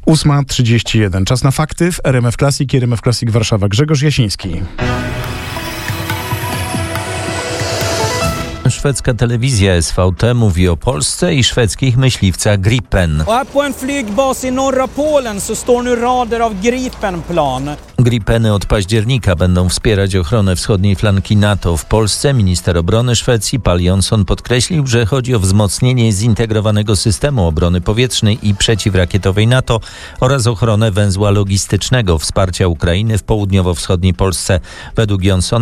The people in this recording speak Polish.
8:31. Czas na fakty w RMF Classic i RMF Classic Warszawa. Grzegorz Jasiński. Szwedzka telewizja SVT mówi o Polsce i szwedzkich myśliwcach Gripen. På en flygbas i norra Polen så står nu rader av Gripen-plan. Gripeny od października będą wspierać ochronę wschodniej flanki NATO w Polsce. Minister obrony Szwecji Pál Jonsson podkreślił, że chodzi o wzmocnienie zintegrowanego systemu obrony powietrznej i przeciwrakietowej NATO oraz ochronę węzła logistycznego wsparcia Ukrainy w południowo-wschodniej Polsce. Według Jonssona